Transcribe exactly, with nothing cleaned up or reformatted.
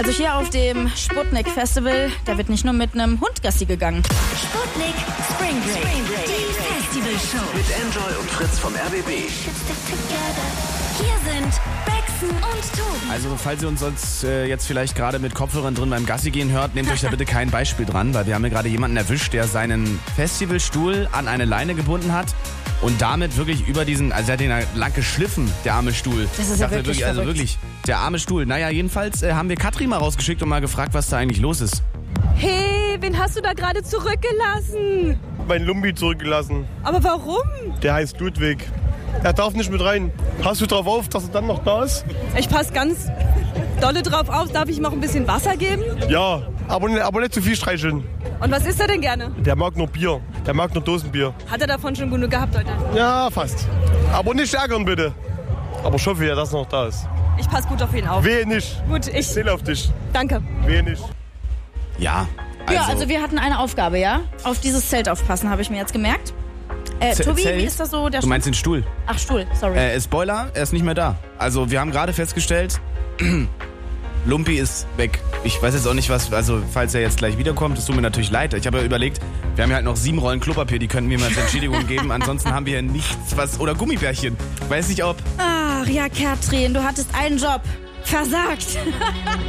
Also hier auf dem Sputnik Festival, da wird nicht nur mit einem Hund Gassi gegangen. Sputnik Spring Break, die Festivalshow. Mit Enjoy und Fritz vom R B B. Hier sind Baxen und Tobi. Also falls ihr uns sonst äh, jetzt vielleicht gerade mit Kopfhörern drin beim Gassi gehen hört, nehmt euch da bitte kein Beispiel dran, weil wir haben ja gerade jemanden erwischt, der seinen Festivalstuhl an eine Leine gebunden hat und damit wirklich über diesen, also er hat den lang geschliffen, der arme Stuhl. Das ist ja Dachte wirklich Also verrückt. wirklich, der arme Stuhl. Naja, jedenfalls äh, haben wir Katrin mal rausgeschickt und mal gefragt, was da eigentlich los ist. Hey, wen hast du da gerade zurückgelassen? Mein Lumbi zurückgelassen. Aber warum? Der heißt Ludwig. Er darf nicht mit rein. Passt du drauf auf, dass er dann noch da ist? Ich passe ganz dolle drauf auf. Darf ich ihm auch ein bisschen Wasser geben? Ja, aber, ne- aber nicht zu viel streicheln. Und was isst er denn gerne? Der mag nur Bier. Der mag nur Dosenbier. Hat er davon schon genug gehabt heute? Ja, fast. Aber nicht ärgern bitte. Aber ich hoffe ja, dass er noch da ist. Ich passe gut auf ihn auf. Wehe nicht. Gut, ich... Zähl auf dich. Danke. Wehe nicht. Ja, also, Ja, also wir hatten eine Aufgabe, ja? Auf dieses Zelt aufpassen, habe ich mir jetzt gemerkt. Äh, Z- Tobi, Zelt? wie ist das so? Der du meinst den Stuhl. Ach, Stuhl, sorry. Äh, Spoiler, er ist nicht mehr da. Also wir haben gerade festgestellt, Lumpi ist weg. Ich weiß jetzt auch nicht was, also falls er jetzt gleich wiederkommt, es tut mir natürlich leid. Ich habe ja überlegt, wir haben ja halt noch sieben Rollen Klopapier, die könnten wir mal als Entschädigung geben. Ansonsten haben wir ja nichts, was, oder Gummibärchen. Weiß nicht ob... Ach ja, Katrin, du hattest einen Job. Versagt.